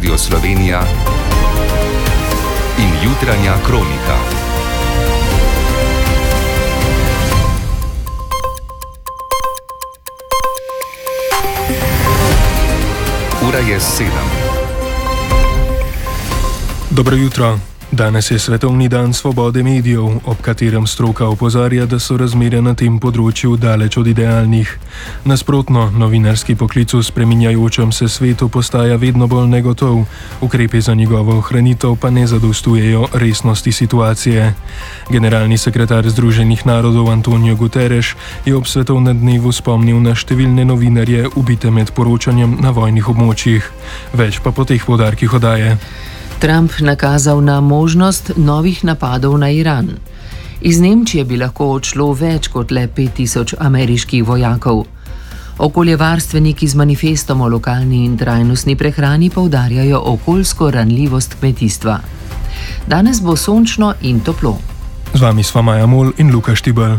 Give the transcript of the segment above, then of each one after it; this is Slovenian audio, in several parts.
Radio Slovenija in jutranja kronika. Ura je 7. Dobro jutro. Danes je Svetovni dan svobode medijev, ob katerem stroka opozarja, da so razmere na tem področju daleč od idealnih. Nasprotno, novinarski poklic v spreminjajočem se svetu postaja vedno bolj negotov, ukrepi za njegovo ohranitev pa ne zadostujejo resnosti situacije. Generalni sekretar Združenih narodov Antonio Guterres je ob svetovnem dnevu spomnil na številne novinarje ubite med poročanjem na vojnih območjih. Več pa po teh poudarkih oddaje. Trump nakazal na možnost novih napadov na Iran. Iz Nemčije bi lahko odšlo več kot le 5000 ameriških vojakov. Okoljevarstveniki z manifestom o lokalni in trajnostni prehrani poudarjajo okoljsko ranljivost kmetijstva. Danes bo sončno in toplo. Z vami sva Maja Mol in Luka Štibel.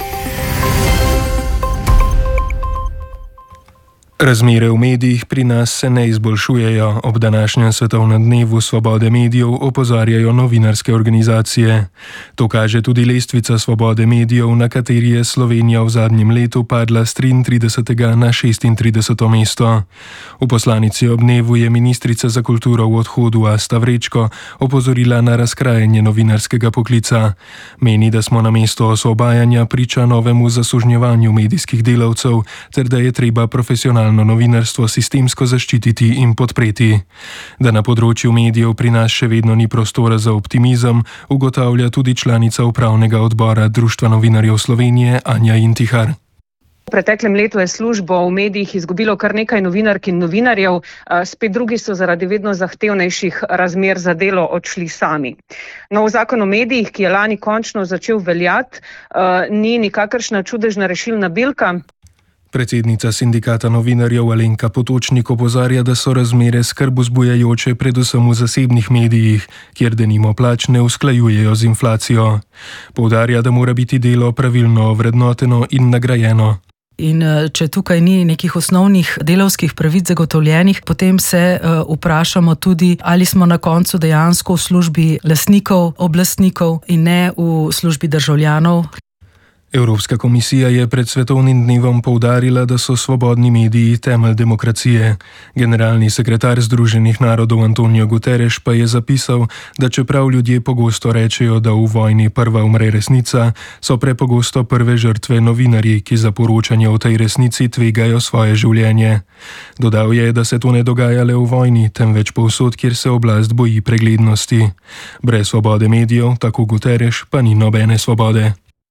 Razmere v medijih pri nas se ne izboljšujejo. Ob današnjem svetovnem dnevu svobode medijev opozarjajo novinarske organizacije. To kaže tudi lestvica svobode medijev, na kateri je Slovenija v zadnjem letu padla z 33. na 36. mesto. V poslanici ob dnevu je ministrica za kulturo v odhodu Asta Vrečko opozorila na razkrajanje novinarskega poklica. Meni, da smo na mesto osvobajanja priča novemu zasužnjevanju medijskih delavcev, ter da je treba profesionalno novinarstvo sistemsko zaščititi in podpreti. Da na področju medijev pri nas še vedno ni prostora za optimizem, ugotavlja tudi članica upravnega odbora Društva novinarjev Slovenije Anja Intihar. V preteklem letu je službo v medijih izgubilo kar nekaj novinark in novinarjev, spet drugi so zaradi vedno zahtevnejših razmer za delo odšli sami. Nov zakon o medijih, ki je lani končno začel veljati, ni nikakršna čudežna rešilna bilka. Predsednica sindikata novinarjev Alenka Potočnik opozarja, da so razmere skrb vzbujajoče predvsem v zasebnih medijih, kjer denimo plač ne usklajujejo z inflacijo. Poudarja, da mora biti delo pravilno ovrednoteno in nagrajeno. In če tukaj ni nekih osnovnih delavskih pravic zagotovljenih, potem se vprašamo tudi, ali smo na koncu dejansko v službi lastnikov, oblastnikov in ne v službi državljanov. Evropska komisija je pred svetovnim dnevom poudarila, da so svobodni mediji temelj demokracije. Generalni sekretar Združenih narodov Antonio Guterres pa je zapisal, da čeprav ljudje pogosto rečejo, da v vojni prva umre resnica, so prepogosto prve žrtve novinarji, ki za poročanje o tej resnici tvegajo svoje življenje. Dodal je, da se to ne dogaja le v vojni, temveč povsod, kjer se oblast boji preglednosti. Brez svobode medijev, tako Guterres, pa ni nobene svobode.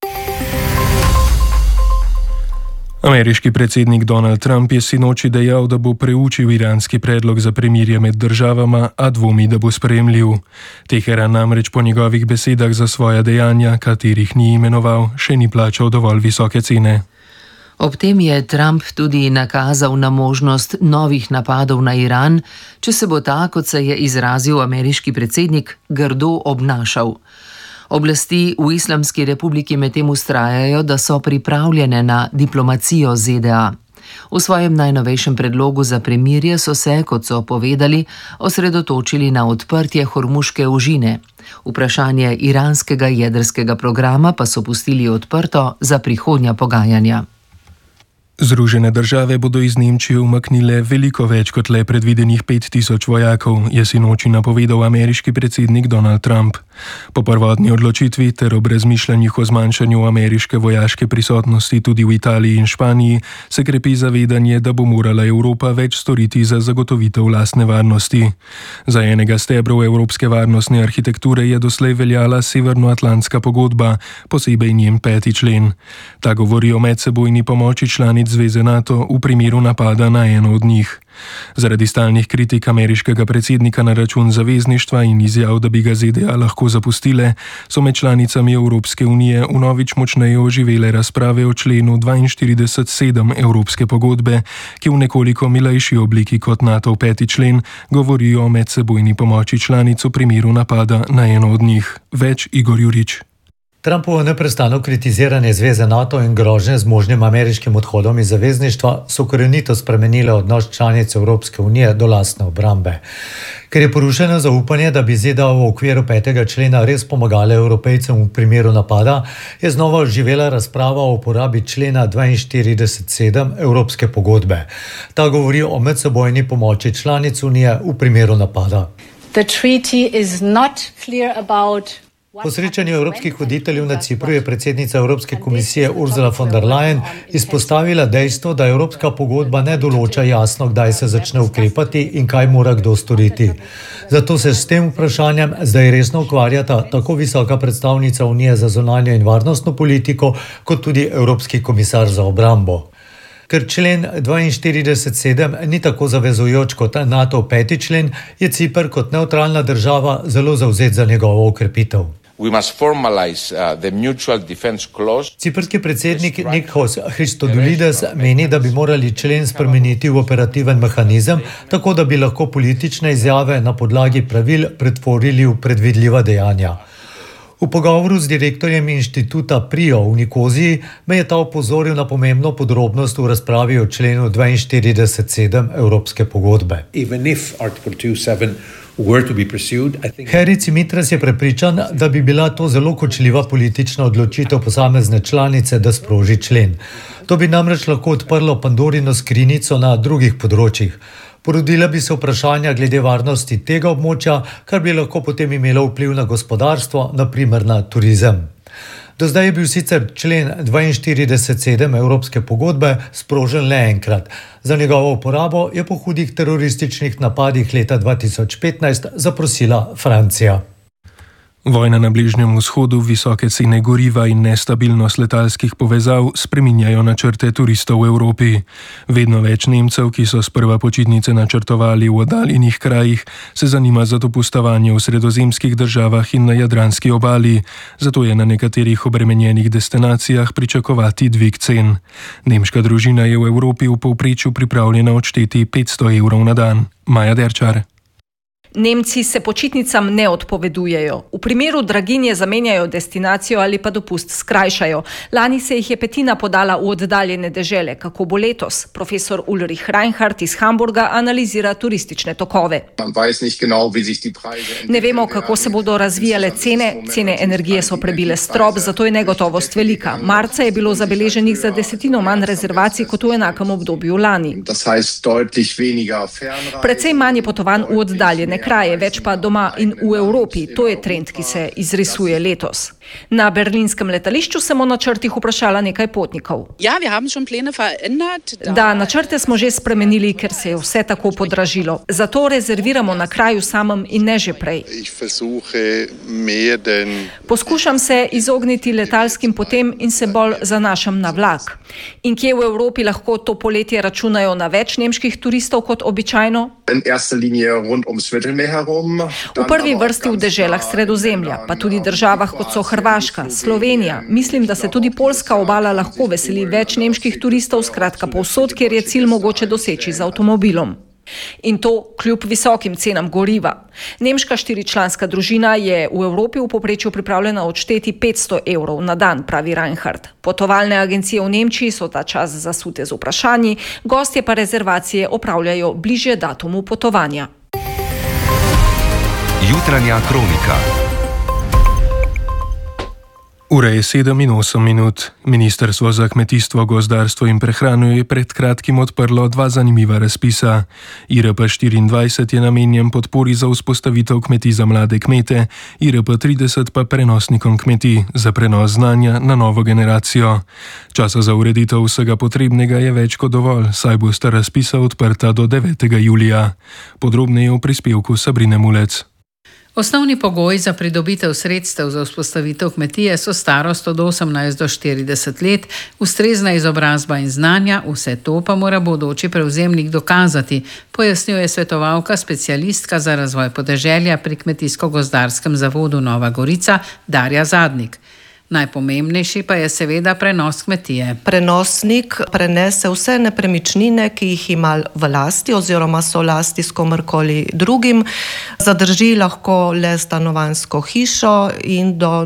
Ameriški predsednik Donald Trump je sinoči dejal, da bo preučil iranski predlog za premirje med državama, a dvomi, da bo sprejemljiv. Teheran namreč po njegovih besedah za svoja dejanja, katerih ni imenoval, še ni plačal dovolj visoke cene. Ob tem je Trump tudi nakazal na možnost novih napadov na Iran, če se bo ta, kot se je izrazil ameriški predsednik, grdo obnašal. Oblasti v Islamski republiki medtem vztrajajo, da so pripravljene na diplomacijo ZDA. V svojem najnovejšem predlogu za premirje so se, kot so povedali, osredotočili na odprtje Hormuške ožine. Vprašanje iranskega jedrskega programa pa so pustili odprto za prihodnja pogajanja. Združene države bodo iz Nemčije umaknile veliko več kot le predvidenih 5000 vojakov, je sinoči napovedal ameriški predsednik Donald Trump. Po prvotni odločitvi ter ob razmišljanjih o zmanjšanju ameriške vojaške prisotnosti tudi v Italiji in Španiji se krepi zavedanje, da bo morala Evropa več storiti za zagotovitev lastne varnosti. Za enega stebrov evropske varnostne arhitekture je doslej veljala Severnoatlantska pogodba, posebej njen 5. člen. Ta govori o medsebojni pomoči članic Zveze NATO v primeru napada na eno od njih. Zaradi stalnih kritik ameriškega predsednika na račun zavezništva in izjav, da bi ga ZDA lahko zapustile, so med članicami Evropske unije vnovič močneje oživele razprave o členu 42.7 Evropske pogodbe, ki v nekoliko milejši obliki kot NATO 5. člen govori o medsebojni pomoči članic v primeru napada na eno od njih. Več Igor Jurič. Trumpovo neprestano kritiziranje zveze NATO in grožnje z možnim ameriškim odhodom iz zavezništva so korenito spremenile odnos članic Evropske unije do lastne obrambe. Ker je porušeno zaupanje, da bi ZDA v okviru 5. člena res pomagale Evropejcem v primeru napada, je znova oživela razprava o uporabi člena 42.7 Evropske pogodbe. Ta govori o medsebojni pomoči članic Unije v primeru napada. Po srečanju evropskih voditeljev na Cipru je predsednica Evropske komisije Ursula von der Leyen izpostavila dejstvo, da Evropska pogodba ne določa jasno, kdaj se začne ukrepati in kaj mora kdo storiti. Zato se s tem vprašanjem zdaj resno ukvarjata tako visoka predstavnica Unije za zunanjo in varnostno politiko, kot tudi Evropski komisar za obrambo. Ker člen 42.7 ni tako zavezujoč kot NATO 5. člen, je Ciper kot nevtralna država zelo zavzet za njegovo okrepitev. Ciprski predsednik Nikos Christodoulides meni, da bi morali člen spremeniti v operativen mehanizem, tako da bi lahko politične izjave na podlagi pravil pretvorili v predvidljiva dejanja. V pogovoru z direktorjem inštituta PRIO v Nikoziji me je ta opozoril na pomembno podrobnost v razpravi o členu 42.7 Evropske pogodbe. Harry Cimitras je prepričan, da bi bila to zelo kočljiva politična odločitev posamezne članice, da sproži člen. To bi namreč lahko odprlo Pandorino skrinjico na drugih področjih. Porodila bi se vprašanja glede varnosti tega območja, kar bi lahko potem imelo vpliv na gospodarstvo, na primer na turizem. Do zdaj je bil sicer člen 42.7 Evropske pogodbe sprožen le enkrat. Za njegovo uporabo je po hudih terorističnih napadih leta 2015 zaprosila Francija. Vojna na Bližnjem vzhodu, visoke cene goriva in nestabilnost letalskih povezav spreminjajo načrte turistov v Evropi. Vedno več Nemcev, ki so sprva počitnice načrtovali v oddaljenih krajih, se zanima za dopustovanje v sredozemskih državah in na Jadranski obali, zato je na nekaterih obremenjenih destinacijah pričakovati dvig cen. Nemška družina je v Evropi v povprečju pripravljena odšteti 500 evrov na dan. Maja Derčar. Nemci se počitnicam ne odpovedujejo. V primeru draginje zamenjajo destinacijo ali pa dopust skrajšajo. Lani se jih je petina podala v oddaljene dežele. Kako bo letos? Profesor Ulrich Reinhardt iz Hamburga analizira turistične tokove. Ne vemo, kako se bodo razvijale cene. Cene energije so prebile strop, zato je negotovost velika. Marca je bilo zabeleženih za 10% manj rezervacij kot v enakem obdobju lani. Precej manj je potovanj v oddaljene kraje, več pa doma in v Evropi. To je trend, ki se izrisuje letos. Na berlinskem letališču sem o načrtih vprašala nekaj potnikov. Da, načrte smo že spremenili, ker se je vse tako podražilo. Zato rezerviramo na kraju samem in ne že prej. Poskušam se izogniti letalskim potem in se bolj zanašam na vlak. In kje v Evropi lahko to poletje računajo na več nemških turistov kot običajno? V prvi vrsti v deželah Sredozemlja, pa tudi državah kot so Hrvaška, Slovenija. Mislim, da se tudi Poljska obala lahko veseli več nemških turistov, skratka povsod, kjer je cilj mogoče doseči z avtomobilom. In to kljub visokim cenam goriva. Nemška 4-članska družina je v Evropi v povprečju pripravljena odšteti 500 evrov na dan, pravi Reinhardt. Potovalne agencije v Nemčiji so ta čas zasute z vprašanji, gostje pa rezervacije opravljajo bližje datumu potovanja. Jutranja kronika. Ura je 7:08. Ministrstvo za kmetijstvo, gozdarstvo in prehrano je pred kratkim odprlo 2 zanimiva razpisa. IRP-24 je namenjen podpori za vzpostavitev kmetij za mlade kmete, IRP-30 pa prenosnikom kmetij za prenos znanja na novo generacijo. Časa za ureditev vsega potrebnega je več kot dovolj, saj bosta razpisa odprta do 9. julija. Podrobneje v prispevku Sabrine Mulec. Osnovni pogoj za pridobitev sredstev za vzpostavitev kmetije so starost od 18 do 40 let, ustrezna izobrazba in znanja, vse to pa mora bodoči prevzemnik dokazati, pojasnjuje svetovalka specialistka za razvoj podeželja pri Kmetijsko-gozdarskem zavodu Nova Gorica Darja Zadnik. Najpomembnejši pa je seveda prenos kmetije. Prenosnik prenese vse nepremičnine, ki jih ima v lasti oziroma so v lasti s komerkoli drugim. Zadrži lahko le stanovanjsko hišo in do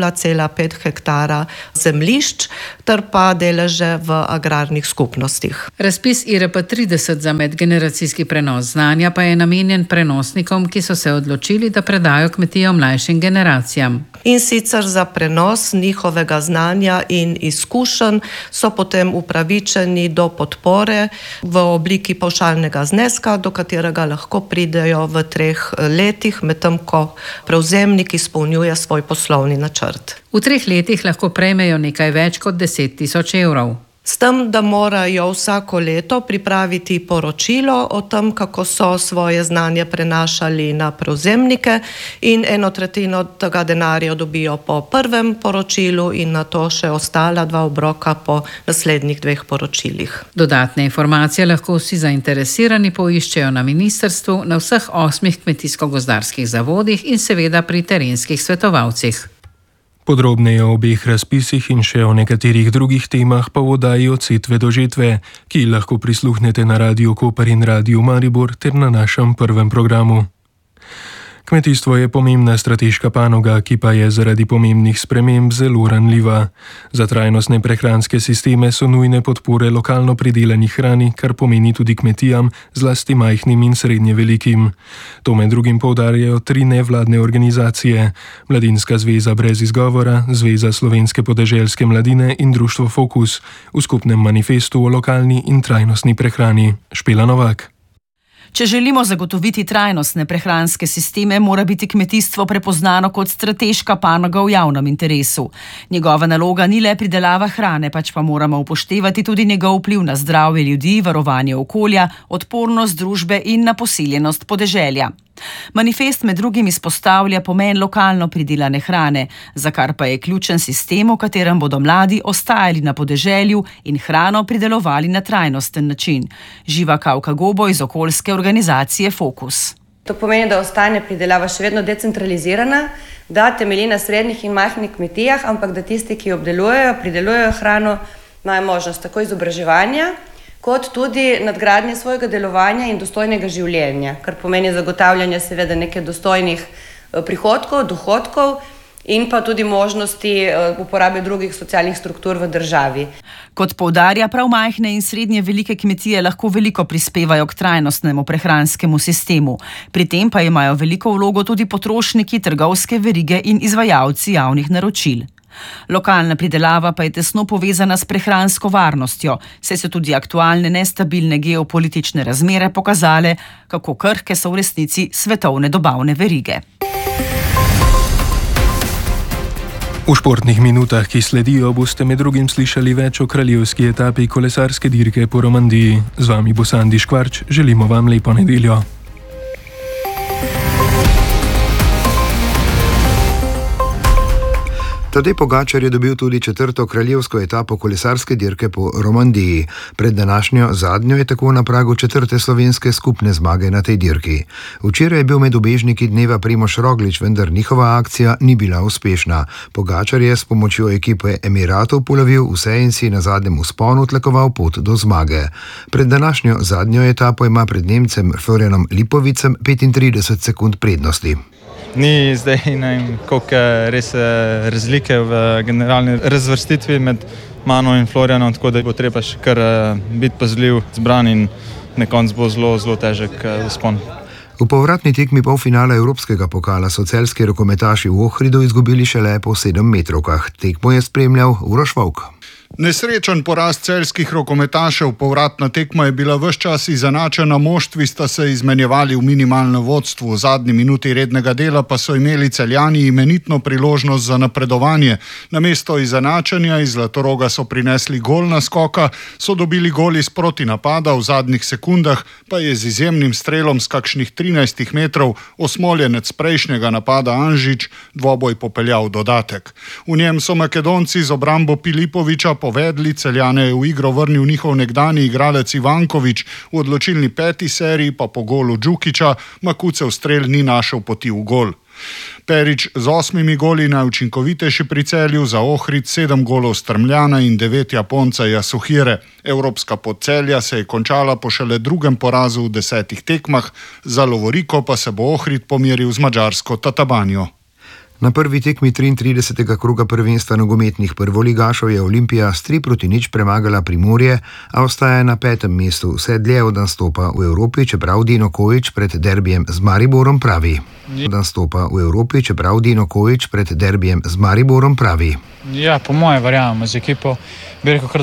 0,5 hektara zemljišč ter pa deleže v agrarnih skupnostih. Razpis IRP30 za medgeneracijski prenos znanja pa je namenjen prenosnikom, ki so se odločili, da predajo kmetijo mlajšim generacijam. In sicer za prenos njihovega znanja in izkušenj so potem upravičeni do podpore v obliki pavšalnega zneska, do katerega lahko pridejo v 3 letih, medtem ko prevzemnik izpolnjuje svoj poslovni načrt. V 3 letih lahko prejmejo nekaj več kot 10.000 evrov. S tem, da morajo vsako leto pripraviti poročilo o tem, kako so svoje znanje prenašali na prevzemnike in 1/3 tega denarja dobijo po prvem poročilu in na to še ostala 2 obroka po naslednjih 2 poročilih. Dodatne informacije lahko vsi zainteresirani poiščejo na ministrstvu, na vseh 8 kmetijsko-gozdarskih zavodih in seveda pri terenskih svetovalcih. Podrobneje o obeh razpisih in še o nekaterih drugih temah pa v oddaji Od setve do žetve, ki lahko prisluhnete na Radiu Koper in Radiu Maribor ter na našem prvem programu. Kmetijstvo je pomembna strateška panoga, ki pa je zaradi pomembnih sprememb zelo ranljiva. Za trajnostne prehranske sisteme so nujne podpore lokalno pridelani hrani, kar pomeni tudi kmetijam, zlasti majhnim in srednje velikim. To med drugim poudarjajo 3 nevladne organizacije: Mladinska zveza brez izgovora, Zveza slovenske podeželske mladine in Društvo Fokus v skupnem manifestu o lokalni in trajnostni prehrani. Špela Novak. Če želimo zagotoviti trajnostne prehranske sisteme, mora biti kmetijstvo prepoznano kot strateška panoga v javnem interesu. Njegova naloga ni le pridelava hrane, pač pa moramo upoštevati tudi njegov vpliv na zdravje ljudi, varovanje okolja, odpornost družbe in na poseljenost podeželja. Manifest med drugim izpostavlja pomen lokalno pridelane hrane, za kar pa je ključen sistem, v katerem bodo mladi ostajali na podeželju in hrano pridelovali na trajnosten način. Živa Kavka Gobo iz okoljske organizacije Fokus. To pomeni, da ostane pridelava še vedno decentralizirana, da temelji na srednjih in majhnih kmetijah, ampak da tisti, ki pridelujejo hrano, imajo možnost tako izobraževanja, kot tudi nadgradnje svojega delovanja in dostojnega življenja, kar pomeni zagotavljanje seveda nekaj dostojnih prihodkov, dohodkov in pa tudi možnosti uporabe drugih socialnih struktur v državi. Kot poudarja, prav majhne in srednje velike kmetije lahko veliko prispevajo k trajnostnemu prehranskemu sistemu. Pri tem pa imajo veliko vlogo tudi potrošniki, trgovske verige in izvajalci javnih naročil. Lokalna pridelava pa je tesno povezana s prehransko varnostjo, saj so tudi aktualne nestabilne geopolitične razmere pokazale, kako krhke so v resnici svetovne dobavne verige. V športnih minutah, ki sledijo, boste med drugim slišali več o kraljevski etapi kolesarske dirke po Romandiji. Z vami bo Sandi Škvarč, želimo vam lepo nedeljo. Tadej Pogačar je dobil tudi 4. kraljevsko etapo kolesarske dirke po Romandiji. Pred današnjo zadnjo je tako na pragu 4. slovenske skupne zmage na tej dirki. Včeraj je bil med ubežniki dneva Primož Roglič, vendar njihova akcija ni bila uspešna. Pogačar je s pomočjo ekipe Emiratov polovil vse in si na zadnjem vzponu tlakoval pot do zmage. Pred današnjo zadnjo etapo ima pred Nemcem Florianom Lipovicem 35 sekund prednosti. Ni zdaj koliko res razlike v generalni razvrstitvi med mano in Florianom, tako da bo treba še kar biti pazljiv, zbran in na koncu bo zelo težek vzpon. V povratni tekmi polfinala Evropskega pokala so celjski rokometaši v Ohridu izgubili šele po 7-metrovkah. Tekmo je spremljal Uroš Vovk. Nesrečen poraz celjskih rokometašev, povratna tekma je bila ves čas izenačena, moštvi sta se izmenjevali v minimalnem vodstvu. V zadnji minuti rednega dela pa so imeli Celjani imenitno priložnost za napredovanje. Namesto izenačenja iz Zlatoroga so prinesli gol naskoka, so dobili gol iz protinapada, v zadnjih sekundah pa je z izjemnim strelom z kakšnih 13 metrov osmoljenec prejšnjega napada Anžič dvoboj popeljal dodatek. V njem so Makedonci z obrambo Pilipoviča povedli, Celjane je v igro vrnil njihov nekdanji igralec Ivankovič, v odločilni 5. seriji pa po golu Džukića Makucev strel ni našel poti v gol. Perič z 8 goli najučinkovitejši pri Celju, za Ohrid 7 golov Strmljana in 9 Japonca Yasuhire. Evropska Podcelja se je končala po šele drugem porazu v 10 tekmah, za lovoriko pa se bo Ohrid pomeril z madžarsko Tatabanjo. Na prvi tekmi 33. kroga prvenstva nogometnih prvoligašov je Olimpija s 3-0 premagala Primorje, a ostaja na 5. mestu, vse dlje od nastopa v Evropi, čeprav Dino Kojić pred derbijem z Mariborom pravi. Ja, po moje verjamem z ekipo, bi rekel, kar